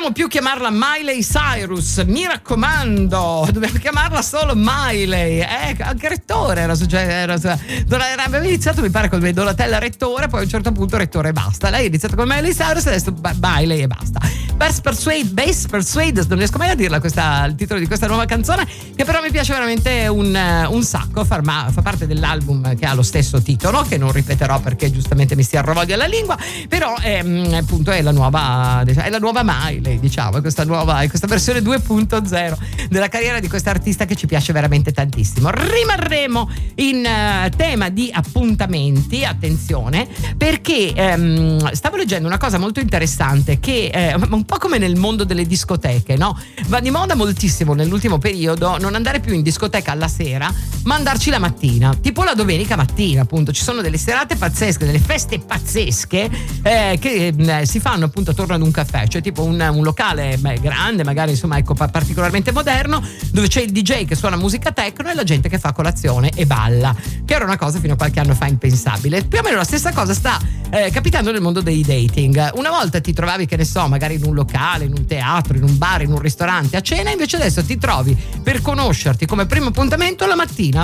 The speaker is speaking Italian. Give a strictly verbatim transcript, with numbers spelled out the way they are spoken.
dobbiamo più chiamarla Miley Cyrus, mi raccomando, dobbiamo chiamarla solo Miley. Eh, anche Rettore era, era, era, aveva iniziato mi pare come Donatella Rettore, poi a un certo punto Rettore e basta. Lei ha iniziato con Miley Cyrus e adesso Miley e basta. Bass Persuade, Bass Persuade, non riesco mai a dirla questa, il titolo di questa nuova canzone, che però mi piace veramente un, un sacco, fa, fa parte dell'album che ha lo stesso titolo, che non ripeterò perché giustamente mi si arrovoglia la lingua, però è, appunto è la nuova è la nuova Miley, diciamo, questa nuova questa versione due punto zero della carriera di questa artista che ci piace veramente tantissimo. Rimarremo in uh, tema di appuntamenti, attenzione, perché um, stavo leggendo una cosa molto interessante che eh, un po' come nel mondo delle discoteche, no? Va di moda moltissimo nell'ultimo periodo non andare più in discoteca alla sera, ma andarci la mattina, tipo la domenica mattina, appunto. Ci sono delle serate pazzesche, delle feste pazzesche eh, che eh, si fanno appunto attorno ad un caffè, cioè tipo un, un locale beh, grande, magari insomma ecco particolarmente moderno, dove c'è il D J che suona musica techno e la gente che fa colazione e balla, che era una cosa fino a qualche anno fa impensabile. Più o meno la stessa cosa sta eh, capitando nel mondo dei dating. Una volta ti trovavi, che ne so, magari in un locale, in un teatro, in un bar, in un ristorante a cena, invece adesso ti trovi per conoscerti come primo appuntamento la mattina